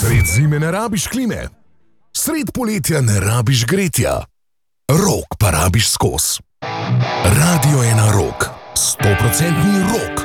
Sred zime ne rabiš klime, sred poletja ne rabiš gretja, rok pa rabiš skos. Radio 1 Rock, 100% rock.